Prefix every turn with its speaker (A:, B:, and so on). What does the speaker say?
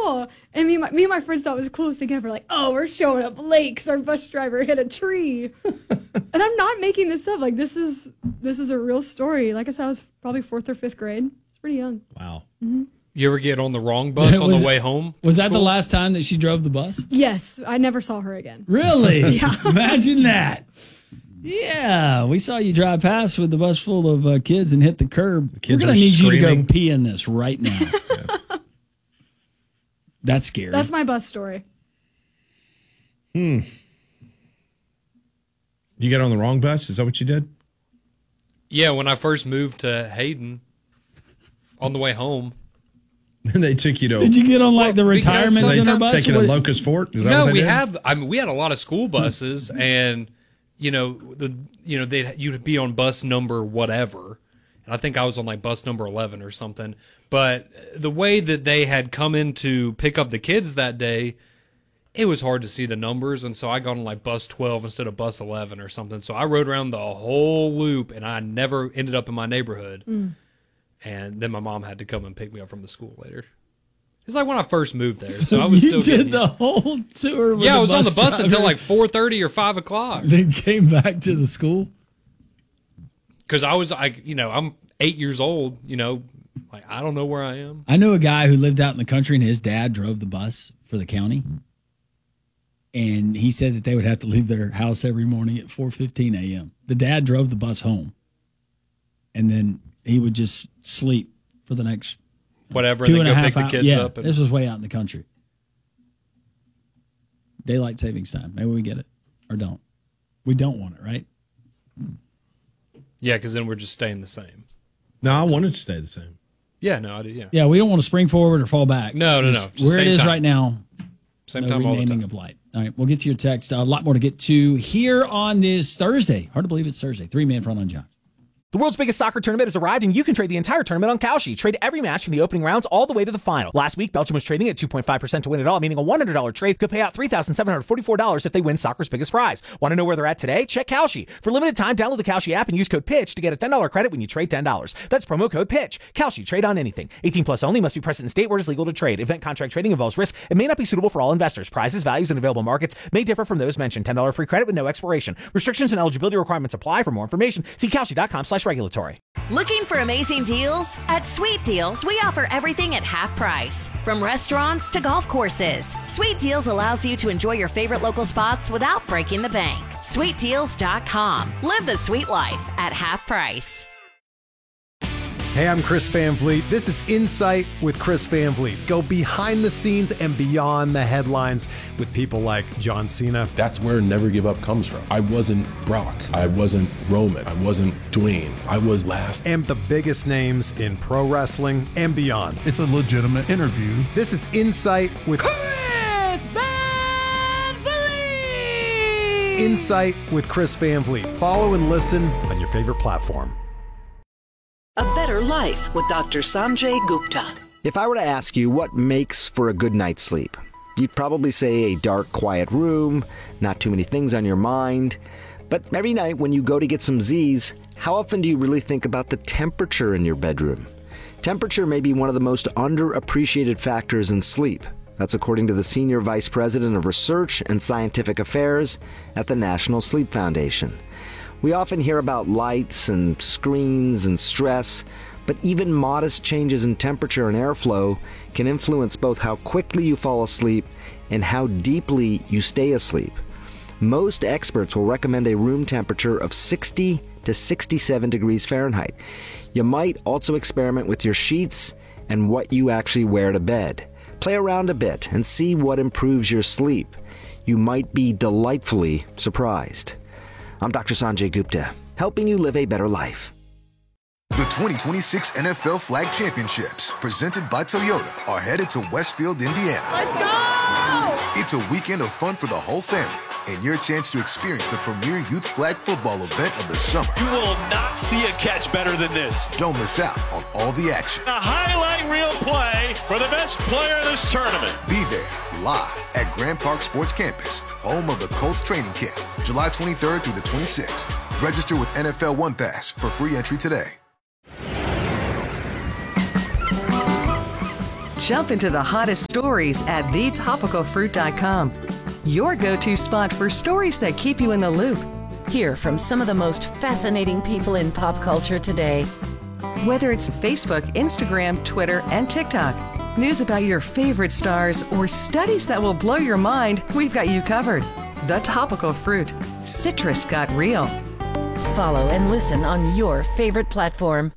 A: saw. And me and my friends thought it was the coolest thing ever. Like, oh, we're showing up late because our bus driver hit a tree. And I'm not making this up. Like, this is a real story. Like I said, I was probably 4th or 5th grade. It's pretty young.
B: Wow.
A: Mm-hmm.
C: You ever get on the wrong bus on the way home?
D: Was that the last time that she drove the bus?
A: Yes. I never saw her again.
D: Really?
A: Yeah.
D: Imagine that. Yeah, we saw you drive past with the bus full of kids and hit the curb. We're going to need you to go pee in this right now. Yeah. That's scary.
A: That's my bus story.
B: You got on the wrong bus? Is that what you did?
C: Yeah, when I first moved to Hayden, on the way home.
B: And they took you to...
D: Did you get on like the retirement center bus?
B: Taking a Locust Fort? Is that what they did?
C: We had a lot of school buses, and you'd be on bus number whatever, and I think I was on like bus number 11 or something. But the way that they had come in to pick up the kids that day, it was hard to see the numbers, and so I got on like bus 12 instead of bus 11 or something. So I rode around the whole loop, and I never ended up in my neighborhood. And then my mom had to come and pick me up from the school later. It's like when I first moved there. So I was
D: you did the whole tour with
C: I was on the bus until like 4:30 or 5 o'clock.
D: Then came back to the school?
C: Because I'm 8 years old, like I don't know where I am.
D: I know a guy who lived out in the country, and his dad drove the bus for the county. And he said that they would have to leave their house every morning at 4:15 a.m. The dad drove the bus home. And then he would just sleep for the next
C: whatever,
D: 2.5
C: and then go pick
D: hours.
C: the kids up.
D: This was way out in the country. Daylight savings time. Maybe we get it or don't. We don't want it, right?
C: Yeah, because then we're just staying the same.
B: No, I wanted to stay the same.
C: Yeah, no, I do. Yeah.
D: Yeah, we don't want to spring forward or fall back.
C: No.
D: Just where it is right now.
C: Same time all the time.
D: Of light. All right, we'll get to your text. A lot more to get to here on this Thursday. Hard to believe it's Thursday. 3-man front on John.
E: The world's biggest soccer tournament has arrived, and you can trade the entire tournament on Kalshi. Trade every match from the opening rounds all the way to the final. Last week, Belgium was trading at 2.5% to win it all, meaning a $100 trade could pay out $3,744 if they win soccer's biggest prize. Want to know where they're at today? Check Kalshi. For limited time, download the Kalshi app and use code PITCH to get a $10 credit when you trade $10. That's promo code PITCH. Kalshi. Trade on anything. 18 plus only. Must be present in state where it is legal to trade. Event contract trading involves risk and may not be suitable for all investors. Prizes, values, and available markets may differ from those mentioned. $10 free credit with no expiration. Restrictions and eligibility requirements apply. For more information, see Kalshi.com/regulatory.
F: Looking for amazing deals? At Sweet Deals, we offer everything at half price. From restaurants to golf courses, Sweet Deals allows you to enjoy your favorite local spots without breaking the bank. SweetDeals.com. Live the sweet life at half price.
G: Hey, I'm Chris Van Vliet. This is Insight with Chris Van Vliet. Go behind the scenes and beyond the headlines with people like John Cena.
H: That's where Never Give Up comes from. I wasn't Brock. I wasn't Roman. I wasn't Dwayne. I was last.
G: And the biggest names in pro wrestling and beyond.
I: It's a legitimate interview.
G: This is Insight with
J: Chris Van Vliet.
G: Insight with Chris Van Vliet. Follow and listen on your favorite platform.
K: A Better Life with Dr. Sanjay Gupta.
L: If I were to ask you what makes for a good night's sleep, you'd probably say a dark, quiet room, not too many things on your mind. But every night when you go to get some Z's, how often do you really think about the temperature in your bedroom? Temperature may be one of the most underappreciated factors in sleep. That's according to the Senior Vice President of Research and Scientific Affairs at the National Sleep Foundation. We often hear about lights and screens and stress, but even modest changes in temperature and airflow can influence both how quickly you fall asleep and how deeply you stay asleep. Most experts will recommend a room temperature of 60 to 67 degrees Fahrenheit. You might also experiment with your sheets and what you actually wear to bed. Play around a bit and see what improves your sleep. You might be delightfully surprised. I'm Dr. Sanjay Gupta, helping you live a better life.
M: The 2026 NFL Flag Championships, presented by Toyota, are headed to Westfield, Indiana.
J: Let's go!
M: It's a weekend of fun for the whole family and your chance to experience the premier youth flag football event of the summer.
N: You will not see a catch better than this.
M: Don't miss out on all the action.
N: A highlight reel play for the best player of this tournament.
M: Be there live at Grand Park Sports Campus, home of the Colts training camp, July 23rd through the 26th. Register with NFL One Pass for free entry today.
I: Jump into the hottest stories at thetopicalfruit.com. Your go-to spot for stories that keep you in the loop.
F: Hear from some of the most fascinating people in pop culture today.
I: Whether it's Facebook, Instagram, Twitter, and TikTok, news about your favorite stars, or studies that will blow your mind, we've got you covered. The Topical Fruit. Citrus got real.
F: Follow and listen on your favorite platform.